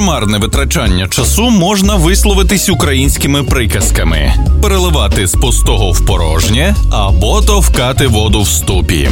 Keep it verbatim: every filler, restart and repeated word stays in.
марне витрачання часу можна висловитись українськими приказками: переливати з пустого в порожнє або товкати воду в ступі.